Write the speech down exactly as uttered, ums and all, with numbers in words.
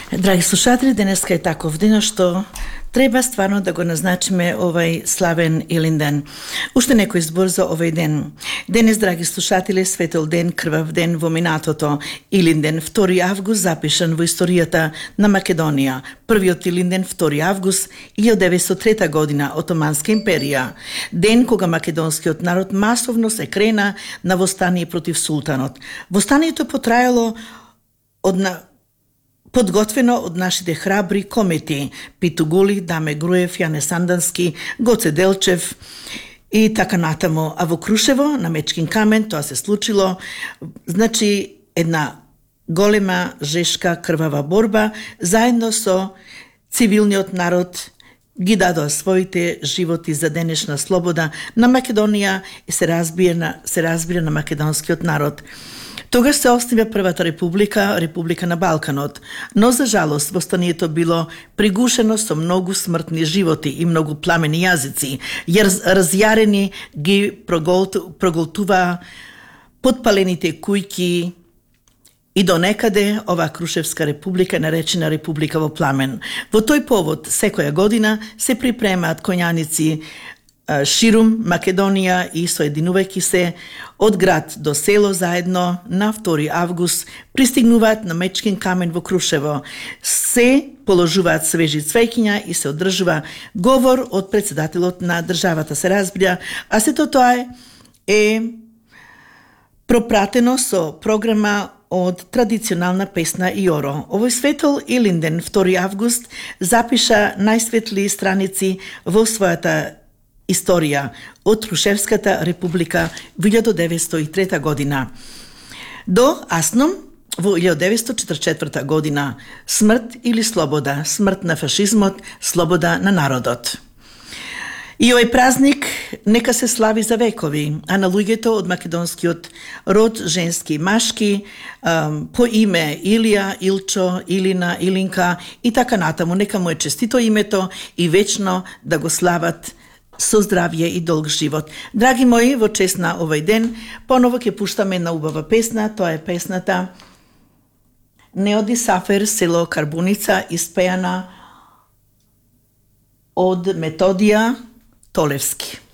Драги слушатели, денеска е таков ден што треба стварно да го назначиме овај славен Илинден. Уште некој збор за овај ден. Денес, драги слушатели, светел ден, крвав ден во минатото. Илинден, втори август, запишан во историјата на Македонија. Првиот Илинден, втори август, илјада деветстотини и трета година, Отоманска империја. Ден кога македонскиот народ масовно се крена на востание против султанот. Востанието потрајало од на подготвено од нашите храбри комети Питу Гули, Даме Груев, Јане Сандански, Гоце Делчев и така натаму. А во Крушево, на Мечкин камен, тоа се случило, значи една голема, жешка, крвава борба, заедно со цивилниот народ ги дадоа своите животи за денешна слобода на Македонија и се разбира на, се разбира на македонскиот народ. Тогаш се основа првата република, република на Балканот, но за жалост востанието било пригушено со многу смртни животи и многу пламени јазици, јер разјарени ги проголтува подпалените кујки и до некаде ова Крушевска република наречена република во пламен. Во тој повод секоја година се припремаат коњаници ширум Македонија и соединувајќи се од град до село заедно на втори август пристигнуваат на Мечкин камен во Крушево. Се положуваат свежи цвеќиња и се одржува говор од председателот на државата, се разбира, а сето тоа е пропратено со програма од традиционална песна Иоро. Овој светол Илинден, втори август, запиша најсветли страници во својата историја од Крушевската република во илјада деветстотини и трета година до Асном во илјада деветстотини и четирдесет и четврта година. Смрт или слобода, смрт на фашизмот, слобода на народот. И овој празник нека се слави за векови, а на луѓето од македонскиот род, женски и машки, по име Илија, Илчо, Илина, Илинка и така натаму. Нека му е честито името и вечно да го слават со здравје и долг живот. Драги мои, во чест на овој ден, поново ќе пуштаме една убава песна, тоа е песната Неоди Сафер, село Карбуница, испејана од Методија Толевски.